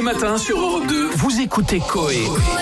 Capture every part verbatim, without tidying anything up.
les matins sur Europe deux, vous écoutez Coé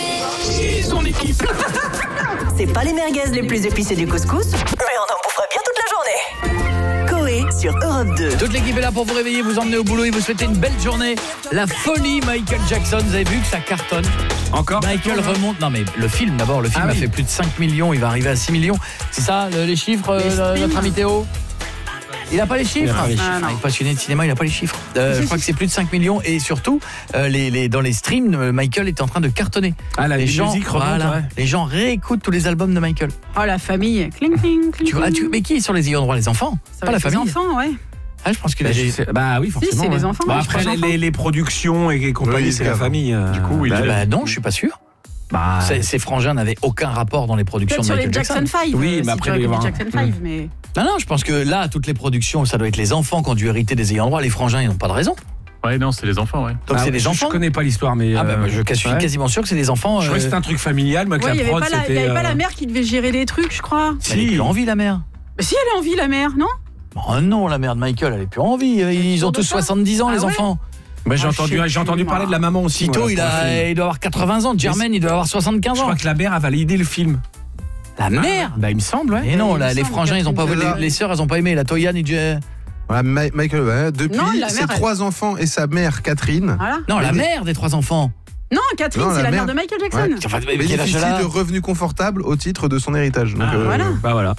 et son équipe. C'est pas les merguez les plus épicées du couscous, mais on en bouffera bien toute la journée. Coé sur Europe deux. Toute l'équipe est là pour vous réveiller, vous emmener au boulot et vous souhaiter une belle journée. La folie Michael Jackson, vous avez vu que ça cartonne. Encore Michael remonte, non mais le film d'abord, le film ah a oui. fait plus de cinq millions, il va arriver à six millions. C'est ça le, les chiffres, les euh, notre ami Théo? Il a pas les chiffres. pas les Ah, chiffres. non. Il est passionné de cinéma, il a pas les chiffres. Euh, je crois que c'est plus de cinq millions et surtout euh, les, les, dans les streams, euh, Michael est en train de cartonner. Ah, la les gens, musique remonte, voilà, ouais. les gens réécoutent tous les albums de Michael. Oh, la famille. Cling, cling, cling. Tu, ah, tu, mais qui est sur les ayants droit? Les enfants, Ça pas va la être les famille. enfants, ouais. Ah, je pense qu'il a Bah, des... je sais- bah oui, forcément. c'est ouais. les enfants, Bon, ouais, après, je crois les, les les, les productions et compagnie, Oui, c'est la grave. famille. euh, Du coup, oui, bah, il Bah non, je suis pas sûr. bah, Ces, ces frangins n'avaient aucun rapport dans les productions Peut-être de sur Michael les Jackson five. Oui, euh, mais si après, tu il doit y regardes avoir Jackson un- five, mais... Non, non, je pense que là, toutes les productions, ça doit être les enfants qui ont dû hériter des ayants droit. Les frangins, ils n'ont pas de raison. Ouais, non, c'est les enfants, ouais. Donc bah, c'est des je- enfants. Je connais pas l'histoire, mais. Ah bah, euh, moi, je suis ouais. quasiment sûr que c'est des enfants. Je crois que euh, c'était un truc familial, moi, que Ouais, il la n'y avait, prod, pas la, il y c'était, avait pas euh, la mère qui devait gérer les trucs, je crois. Elle est plus en vie, la mère. Mais si, elle est en vie, la mère, non? Oh non, la mère de Michael, elle est plus en vie. Ils ont tous soixante-dix ans, Ah les ouais enfants. Bah, j'ai Ah, entendu, je sais j'ai entendu plus, parler moi. de la maman aussi. Tito, moi, il, pour le a, film. il doit avoir quatre-vingts ans. Jermaine, il doit avoir soixante-quinze Je ans. crois que la mère a validé le film. La mère Bah, il me semble, ouais. Et non, il là, me les semble, frangins, ils ont pas Catherine les, Zeta. les sœurs, elles ont pas aimé. La Toyan, il dit... Voilà, Ma- Michael, ouais, depuis Non, la ses mère, elle- trois enfants et sa mère Catherine Voilà. Non, la Mais- mère des trois enfants. Non, Catherine, Non, c'est la la mère mère. de Michael Jackson. Ouais. Enfin, mais quel âge bénéficie elle a de revenus confortables au titre de son héritage. Donc, Ah, euh, voilà. Bah, voilà.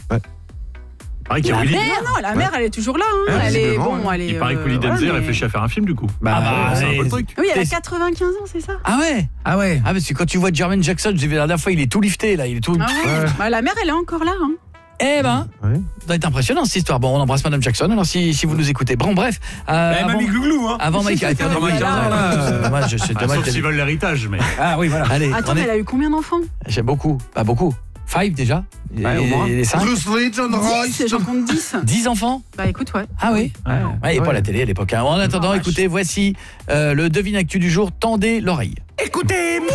Pareil qu'il y a La Willy- mère Non, non, la mère, elle est toujours là. Hein. Ouais, elle est visiblement, bon, ouais. elle est. Il paraît que euh, Willy voilà, Denzey mais- réfléchit à faire un film, du coup. Bah, Ah bah, ouais. c'est un peu le ouais. truc. Oui, elle a T'es- quatre-vingt-quinze ans, c'est ça? Ah ouais. Ah ouais. Ah parce que quand tu vois Jermaine Jackson, j'ai vu la dernière fois, il est tout lifté là, il est tout. Ah ouais. Ouais. Bah, la mère, elle est encore là. Hein. Eh ben, Ouais. ça doit être impressionnant cette histoire. Bon, on embrasse Madame Jackson. Alors si, si vous nous écoutez, bon bref. Euh, Elle m'a avant, mis glouglou, hein. avant Michael, Ah, attends, ouais, Michael, là, là, euh, moi, je c'est Ah, dommage. sauf qu'elle- s'ils veulent l'héritage, mais. Ah oui, voilà. Allez, Attends, on mais est- elle a eu combien d'enfants? j'ai beaucoup, pas beaucoup. Five déjà. Ouais, au moins. Et les cinq. Bruce Lee, John dix, Royce. j'en compte dix. Dix enfants. Bah écoute, ouais. Ah oui. Ouais. Ouais, il n'y a pas Ouais. la télé à l'époque. hein. En attendant, Oh, écoutez, voici euh, le devine actu du jour. Tendez l'oreille. Écoutez-moi,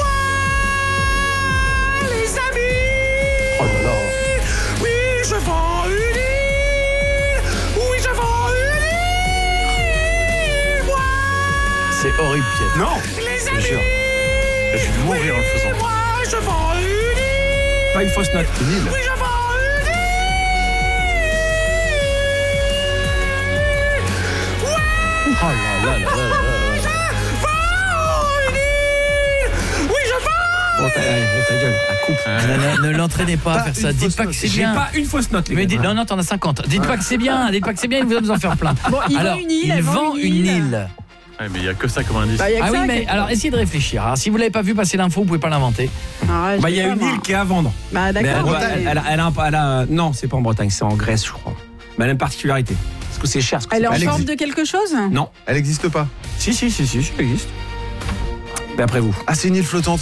les amis. Oh là là. Oui, je vends une île. Oui, je vends une île. Moi, C'est horrible, Pierre. non. Je Les te amis. jure. Je vais mourir en le faisant. Moi, je vends une île. Pas une fausse note. Une île. Oui, je vends une île. Oh là là là là là. Oui, je vends. Bon, ta, ta gueule, la coupe. Ne, ne- ne l'entraînez pas à Pas faire ça. une Dites fausse pas que note. c'est J'ai bien. pas une fausse note, les Mais gars. dites, non, non, t'en as cinquante. Dites pas que c'est bien, dites pas que c'est bien, il va nous en faire plein. Bon, il Alors, vend une île, il elle vend une île. Ouais, mais il n'y a que ça comme indice. Bah, y a que Ah oui, ça, mais que- alors essayez de réfléchir. Alors, si vous l'avez pas vu passer l'info, vous pouvez pas l'inventer. Ah, je Bah, il y sais a pas, une moi. île qui est à vendre. Bah Mais elle, d'accord. doit- bah, elle, elle a, elle a un- elle a- non, c'est pas en Bretagne, c'est en Grèce, je crois. Mais elle a une particularité. Parce que c'est cher. parce que Elle est c'est en pas- forme existe. de quelque chose? Non. Elle n'existe pas. Si, si, si, si, ça existe. D'après vous. Ah, c'est une île flottante.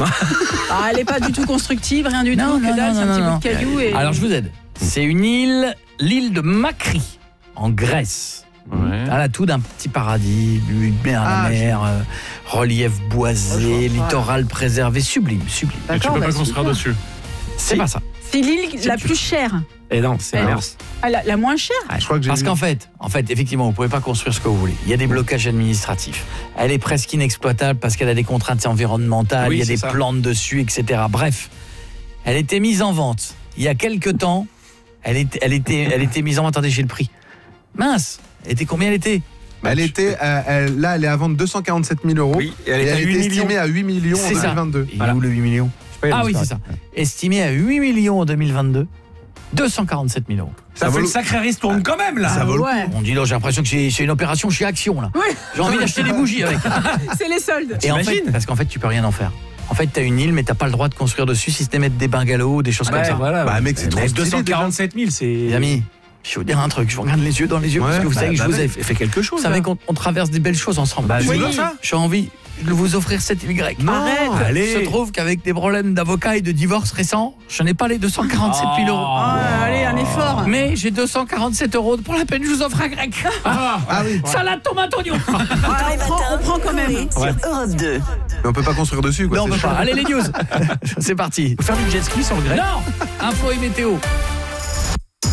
Ah, elle est pas du tout constructive, rien du Non, tout. non, Que dalle, non, c'est un non, petit non. bout de caillou. Et... Alors, je vous aide. C'est une île, l'île de Makri, en Grèce. Ouais. Elle a tout d'un petit paradis, une mer à la Ah, mer, euh, relief Oh, je boisé, vois. littoral préservé, sublime, sublime. Et tu D'accord, peux pas bah, construire super. dessus. C'est Si. pas ça. C'est l'île la plus chère. Et non, c'est Elle- l'inverse. Ah, la, la moins chère? Je crois que j'ai Parce vu. qu'en fait, en fait, effectivement, vous pouvez pas construire ce que vous voulez. Il y a des blocages administratifs. Elle est presque inexploitable parce qu'elle a des contraintes environnementales, Oui, il y a c'est des ça. plantes dessus, et cetera. Bref, elle était mise en vente il y a quelques temps. Elle était, elle était, elle était mise en vente. Attendez, j'ai le prix. Mince, elle était combien elle était? Elle était, euh, elle- là, elle est à vendre deux cent quarante-sept mille euros. Oui, et elle Et est à elle huit est millions. estimée à huit millions en C'est ça. deux mille vingt-deux. Il est Voilà. où le huit millions? pas Ah oui, l'histoire. c'est ça. Estimé à huit millions en deux mille vingt-deux. deux cent quarante-sept mille euros. Ça, Ça fait vaut une le- sacrée ristourne quand même, là. Ça vaut le coup. Ouais, On dit non, j'ai l'impression que c'est c'est une opération chez Action là. Oui. J'ai envie d'acheter des bougies avec. c'est les soldes. Et en fait, T'imagines parce qu'en fait, tu peux rien en faire. En fait, t'as une île, mais t'as pas le droit de construire dessus si c'était mettre des bungalows, des choses Ouais, comme ça. voilà. Bah, mec, c'est trop Mais stylé, deux cent quarante-sept mille, c'est. Les amis, je vais vous dire un truc, je vous regarde les yeux dans les yeux, Ouais, parce que vous bah, savez que je bah, vous ouais. ai Fais fais quelque chose. Vous savez là. qu'on on traverse des belles choses ensemble. Bah, Oui. dis-moi ça. J'ai envie de vous offrir cette île grecque. Non. Arrête. Allez. Il se trouve qu'avec des problèmes d'avocat et de divorce récents, je n'ai pas les deux cent quarante-sept mille euros. Ah, allez, un effort. Mais j'ai deux cent quarante-sept euros. Pour la peine, je vous offre un grec. Ah, Ah oui. Salade tomate oignon. Ah, on, prend, on prend quand même. Coé sur Europe deux. Mais on peut pas construire dessus, quoi. Non, on c'est peut pas. chaud. Allez, les news. C'est parti. Faut faire du jet ski sur le grec. Non. Info et météo.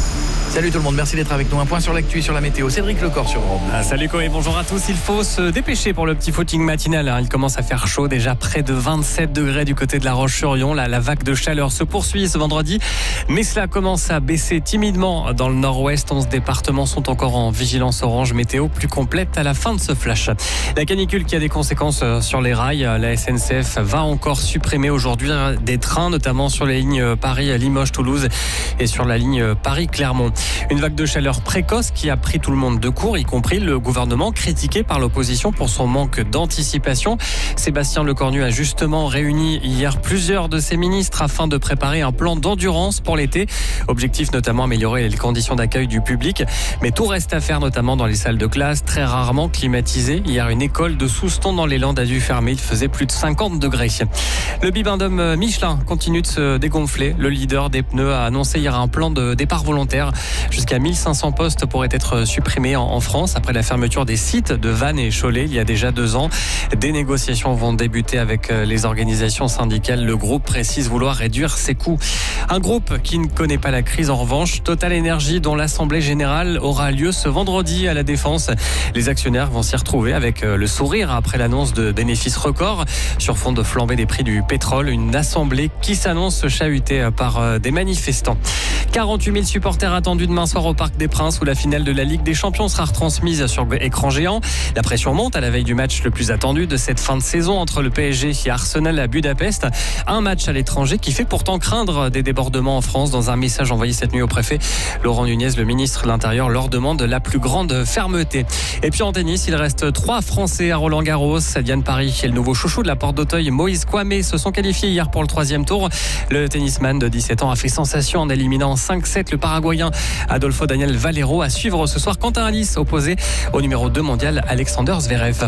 Salut tout le monde, merci d'être avec nous. Un point sur l'actu et sur la météo. Cédric Lecor sur Europe. Ah, salut Coé, bonjour à tous. Il faut se dépêcher pour le petit footing matinal. Il commence à faire chaud, déjà près de vingt-sept degrés du côté de la Roche-sur-Yon. La, la vague de chaleur se poursuit ce vendredi, mais cela commence à baisser timidement dans le nord-ouest. onze départements sont encore en vigilance orange météo, plus complète à la fin de ce flash. La canicule qui a des conséquences sur les rails. La S N C F va encore supprimer aujourd'hui des trains, notamment sur les lignes Paris-Limoges-Toulouse et sur la ligne Paris-Clermont. Une vague de chaleur précoce qui a pris tout le monde de court, y compris le gouvernement, critiqué par l'opposition pour son manque d'anticipation. Sébastien Lecornu a justement réuni hier plusieurs de ses ministres afin de préparer un plan d'endurance pour l'été. Objectif notamment améliorer les conditions d'accueil du public. Mais tout reste à faire, notamment dans les salles de classe, très rarement climatisées. Hier, une école de Souston dans les Landes a dû fermer. Il faisait plus de cinquante degrés. Le bibendum Michelin continue de se dégonfler. Le leader des pneus a annoncé hier un plan de départ volontaire. Jusqu'à mille cinq cents postes pourraient être supprimés en France après la fermeture des sites de Vannes et Cholet il y a déjà deux ans. Des négociations vont débuter avec les organisations syndicales. Le groupe précise vouloir réduire ses coûts. Un groupe qui ne connaît pas la crise en revanche, Total Energy, dont l'Assemblée Générale aura lieu ce vendredi à la Défense. Les actionnaires vont s'y retrouver avec le sourire après l'annonce de bénéfices records sur fond de flambée des prix du pétrole. Une assemblée qui s'annonce chahutée par des manifestants. quarante-huit mille supporters attendus demain soir au Parc des Princes où la finale de la Ligue des Champions sera retransmise sur écran géant. La pression monte à la veille du match le plus attendu de cette fin de saison entre le P S G et Arsenal à Budapest. Un match à l'étranger qui fait pourtant craindre des débordements en France. Dans un message envoyé cette nuit au préfet Laurent Nunez, le ministre de l'Intérieur leur demande la plus grande fermeté. Et puis en tennis, il reste trois Français à Roland-Garros. Diane Paris et le nouveau chouchou de la Porte d'Auteuil, Moïse Kouamé, se sont qualifiés hier pour le troisième tour. Le tennisman de dix-sept ans a fait sensation en éliminant en cinq sept le Paraguayen Adolfo Daniel Valero. À suivre ce soir, Quentin Alice opposé au numéro deux mondial Alexander Zverev.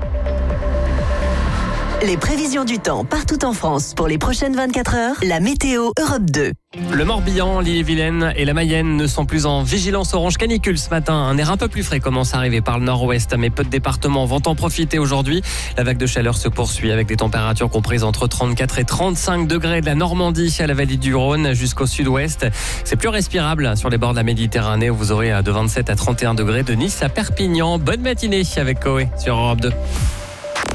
Les prévisions du temps partout en France pour les prochaines vingt-quatre heures. La météo Europe deux. Le Morbihan, l'Ille-et-Vilaine et la Mayenne ne sont plus en vigilance orange canicule ce matin. Un air un peu plus frais commence à arriver par le nord-ouest, mais peu de départements vont en profiter aujourd'hui. La vague de chaleur se poursuit avec des températures comprises entre trente-quatre et trente-cinq degrés de la Normandie à la vallée du Rhône jusqu'au sud-ouest. C'est plus respirable sur les bords de la Méditerranée où vous aurez de vingt-sept à trente et un degrés de Nice à Perpignan. Bonne matinée avec Coé sur Europe deux.